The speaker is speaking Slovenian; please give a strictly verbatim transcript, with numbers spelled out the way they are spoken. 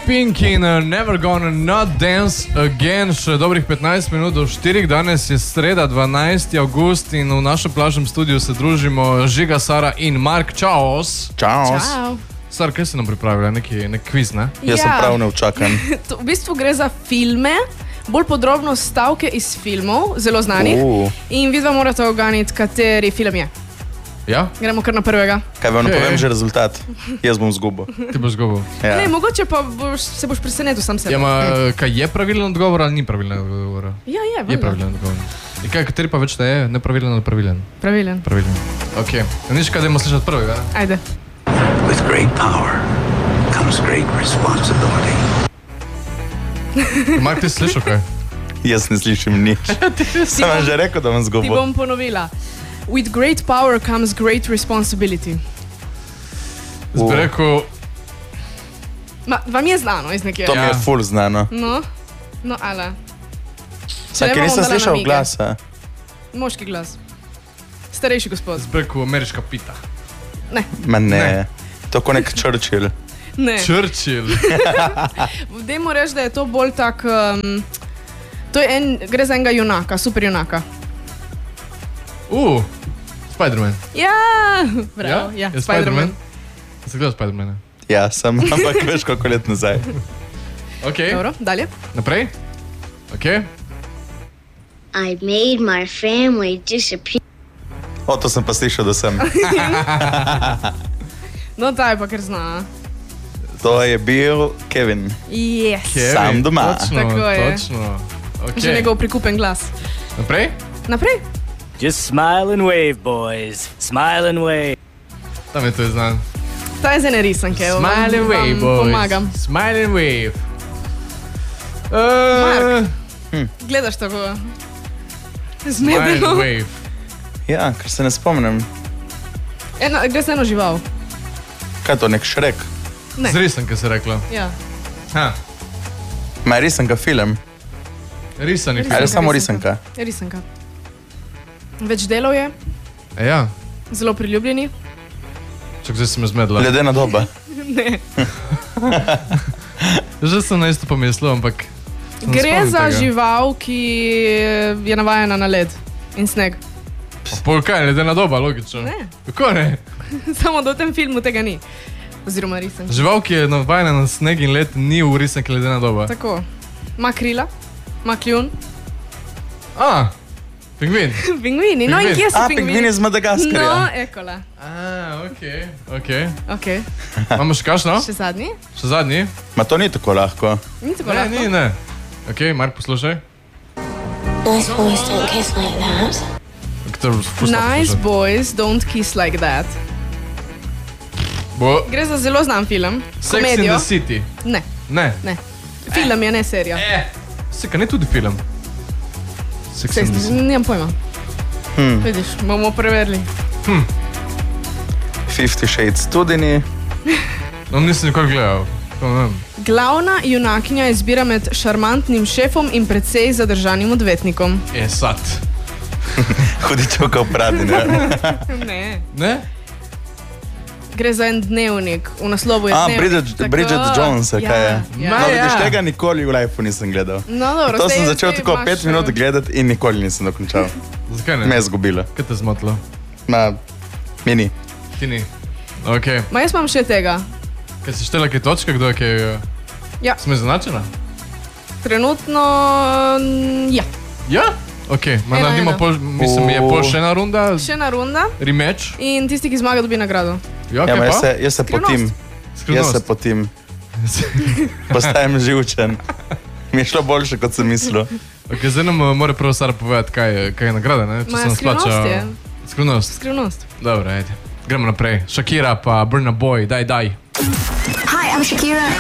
Pink in uh, Never Gonna Not Dance Again. Še dobrih petnajst minut do štirih. Danes je sreda, dvanajsti avgust in v našem plažnem studiu se družimo Žiga, Sara in Mark. Čaos. Čaos. Sara, kaj si nam pripravila? Neki nek kviz, ne? Jaz sem prav neučakan. V bistvu gre za filme, bolj podrobno stavke iz filmov, zelo znanih. Uh. In vidva morate oganiti, kateri film je. Ja? Gremo kar na prvega. Kaj vam Okay. okay. povem že rezultat? Jaz bom zgubil. Ti boš govoril. Ja. Ne, mogoče pa boš, se boš presenetil sam sebe. Ja, ma, kaj je pravilen odgovor ali ni pravilen odgovor? Ja, je, Je valjda. pravilen odgovor. In kaj, kateri pa več da je? Nepravilen ali pravilen? Pravilen. Pravilen. Ok. Nič kaj, dajmo slišati prvega. Ajde. With great power comes great responsibility. Mark, ti si slišal kaj? Jaz ne slišim nič. Sem vam že rekel, da bom Ti zgubil. bom ponovila. With great power comes great responsibility. Zdaj bi rekel, Ma, vam je znano iz nekje? To mi je Ja. ful znano. No, no, ala. Saj, ne ker bomo nisem dala slišal namige. glasa. Moški glas. Starejši gospod. zdaj bi rekel ameriška pita. Ne, Ma ne. Ne. To kot nek Churchill. ne. Churchill. Dajmo reči, da je to bolj tak... Um, to je en, gre za enega junaka, super junaka. Uh, Spider-Man. Ja, bravo, ja, Je Spider-Man. Si gledal Spider-Mana? Ja, sem, ampak veš koliko let nazaj. Ok, Dobro, dalje. naprej. Ok. I made my family disappear. O, to sem pa slišal, da sem. No, ta je pa kar znana. To je bil Kevin. Yes. Kevin, Sam doma. Točno, Tako je. točno. Ok. Že njegov prikupen glas. Naprej? Naprej. Just smile and wave, boys. Smile and wave. Tam je to je znan. Ta je z ene risanke. vam- Smile and wave, vam boys. Pomagam. Smile and wave. Uh, Mark. Gledaš tako. Smile and Zmedeno. wave. Ja, ker se ne spomnim. Eno, gre za eno žival. Kaj je to, nek Šrek? Ne. Z risanke si rekla. Ja. Ha, Ma je risanka film? risani Ali film. je samo risanka? Je risanka. Več delov je, E, ja, zelo priljubljeni. čak zdaj si me zmedla. Ledena doba. Ne. Že sem na isto pomislil, ampak... sem Gre spomnil za tega. žival, ki je navajena na led in sneg. Pol kaj, ledena doba, logično. Ne. Kako ne? Samo da v tem filmu tega ni. Oziroma risanka. Žival, ki je navajena na sneg in led, ni v risanki ledena doba. Tako. Ma krila, ma kljun. A, pingvin. Pingvini. No in Pingvin. kje so A, pingvini? pingvin iz No, Madagaskarja. ekola. A, ok, ok. Ok. Imamo še kakšno? Še zadnji? Še zadnji? Ma to ni tako lahko. Ni tako Ne, lahko. ni, ne. Ok, Mark, poslušaj. Nice boys don't kiss like that. Kdo posluša? Nice boys don't kiss like that. Bo Gre za zelo znan film. Sex in Komedijo. the City. Ne, Ne. ne. Film je, ne serija. Eh, se kaj ne tudi film? Sex in the Sej, City. nimam pojma. Hmm. Vidiš, bomo preverili. Fifty Shades tudi ni. No, nisem nikoli gledal. To ne vem. Glavna junakinja izbira med šarmantnim šefom in precej zadržanim odvetnikom. Je sad. Hudičoka v pradi, ne? Ne. Ne? Gre za en dnevnik, v naslovu je A, dnevnik. Bridget, Tako. Bridget Jones, Ja, kaj je? ja. No, Ma, vidiš, ja. tega nikoli v lifeu nisem gledal. No, dobro, To saj sem je- začel saj tako imaš, pet minut eh, gledati in nikoli nisem dokončal. Zakaj ne? Me je zgubilo. Kaj te zmotilo? Ma, mini. Ti ni. Ok. Ma jaz imam še tega. Kaj si štela kaj točke, kdo je kaj... eh, Ja. Smo izenačena? Trenutno, mm, ja. Ja? Ok, ma Ena, naredimo ena. pol, mislim, je pol še ena runda, Še ena runda rematch. in tisti, ki zmaga, dobi nagrado. Ja, Ja, kaj ma jaz pa? se, jaz se Skrivnost. potim. Jaz se potim. Postajam živčen. Mi je šlo boljše, kot sem mislil. Ok, zdaj nam eh, mora prvo Sara povedati, kaj, je- kaj je nagrada, ne? Če Ma, se nam skrivnost splača... je. Skrivnost. Skrivnost. Dobro, ajde. Gremo naprej. Shakira pa Burna Boy, daj, daj. Hi, I'm Shakira.